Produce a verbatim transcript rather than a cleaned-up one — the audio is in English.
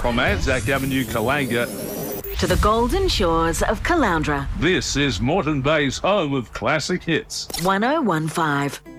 From Anzac Avenue, Kalanga, to the golden shores of Caloundra. this is Moreton Bay's home of classic hits. one oh one five.